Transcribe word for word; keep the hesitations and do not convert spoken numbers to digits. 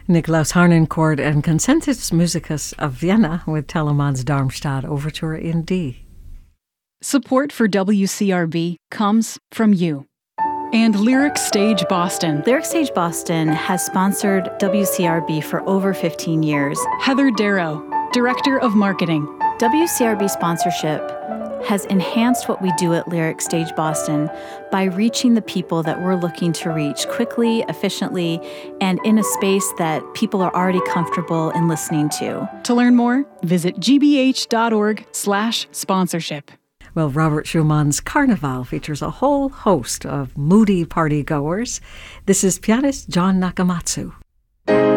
Nikolaus Harnoncourt and Concentus Musicus of Vienna with Telemann's Darmstadt Overture in D. Support for W C R B comes from you. And Lyric Stage Boston. Lyric Stage Boston has sponsored W C R B for over fifteen years. Heather Darrow, Director of Marketing. W C R B sponsorship has enhanced what we do at Lyric Stage Boston by reaching the people that we're looking to reach quickly, efficiently, and in a space that people are already comfortable in listening to. To learn more, visit gbh.org slash sponsorship. Well, Robert Schumann's Carnival features a whole host of moody party goers. This is pianist John Nakamatsu.